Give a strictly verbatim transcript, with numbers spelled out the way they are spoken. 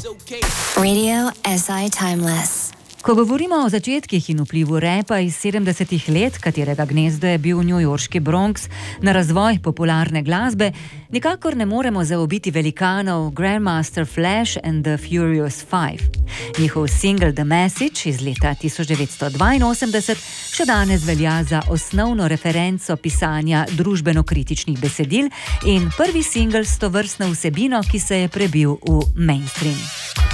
Radio S I Timeless. Ko govorimo o začetkih in vplivu repa iz sedemdesetih let, katerega gnezdo je bil newyorški Bronx, na razvoj popularne glasbe, nikakor ne moremo zaobiti velikanov Grandmaster Flash and the Furious Five. Njihov singel The Message iz leta tisoč devetsto dvainosemdeset še danes velja za osnovno referenco pisanja družbeno-kritičnih besedil in prvi singel s tovrstno vsebino, ki se je prebil v mainstream.